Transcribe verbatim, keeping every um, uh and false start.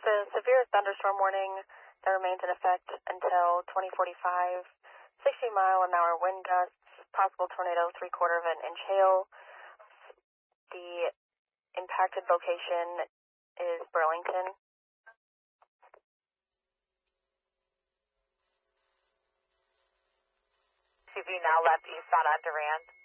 a severe thunderstorm warning that remains in effect until twenty forty-five. sixty mile an hour wind gusts, possible tornado, three quarter of an inch hail. The impacted location is Burlington. C V now left eastbound on Durand.